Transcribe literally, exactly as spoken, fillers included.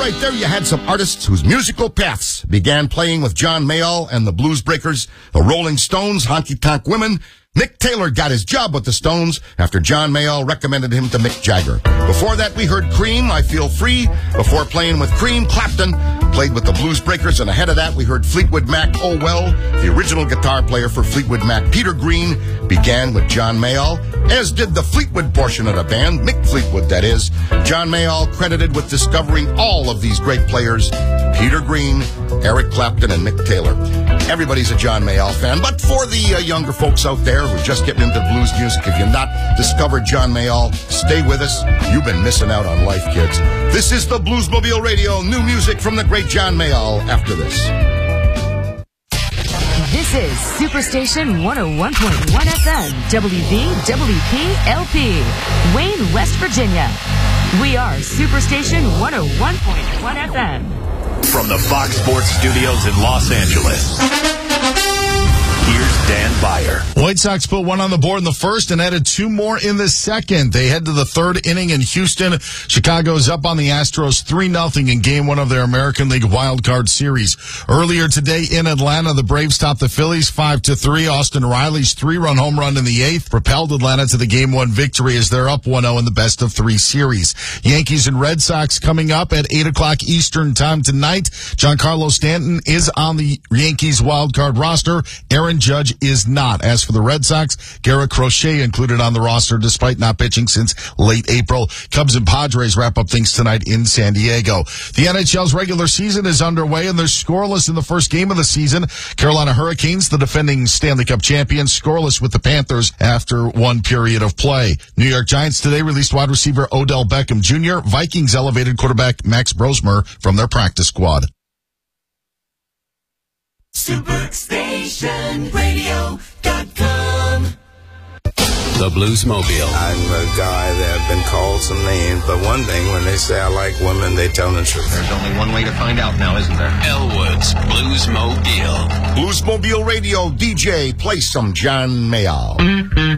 right, there you had some artists whose musical paths began playing with John Mayall and the Blues Breakers, the Rolling Stones, Honky Tonk Women. Mick Taylor got his job with the Stones after John Mayall recommended him to Mick Jagger. Before that, we heard Cream, I Feel Free. Before playing with Cream, Clapton played with the Blues Breakers. And ahead of that, we heard Fleetwood Mac, Oh Well. The original guitar player for Fleetwood Mac, Peter Green, began with John Mayall, as did the Fleetwood portion of the band, Mick Fleetwood, that is. John Mayall credited with discovering all of these great players, Peter Green, Eric Clapton, and Mick Taylor. Everybody's a John Mayall fan, but for the uh, younger folks out there who are just getting into blues music, if you've not discovered John Mayall, stay with us. You've been missing out on life, kids. This is the Bluesmobile Radio, new music from the great John Mayall after this. This is Superstation one oh one point one F M, W V W P L P, Wayne, West Virginia. We are Superstation one oh one point one F M. From the Fox Sports Studios in Los Angeles, here's Dan Byer. White Sox put one on the board in the first and added two more in the second. They head to the third inning in Houston. Chicago's up on the Astros three nothing in game one of their American League Wild Card Series. Earlier today in Atlanta, the Braves topped the Phillies five to three. Austin Riley's three-run home run in the eighth propelled Atlanta to the game one victory as they're up one oh in the best of three series. Yankees and Red Sox coming up at eight o'clock Eastern time tonight. Giancarlo Stanton is on the Yankees wild card roster. Aaron Judge is not. As for the Red Sox, Garrett Crochet included on the roster despite not pitching since late April. Cubs and Padres wrap up things tonight in San Diego. The N H L's regular season is underway and they're scoreless in the first game of the season. Carolina Hurricanes, the defending Stanley Cup champions, scoreless with the Panthers after one period of play. New York Giants today released wide receiver Odell Beckham Junior Vikings elevated quarterback Max Brosmer from their practice squad. Superstation Radio dot com. The Bluesmobile. I'm a guy that have been called some names, but one thing, when they say I like women, they tell the truth. There's only one way to find out now, isn't there? Elwood's Bluesmobile. Bluesmobile Radio, D J, play some John Mayall.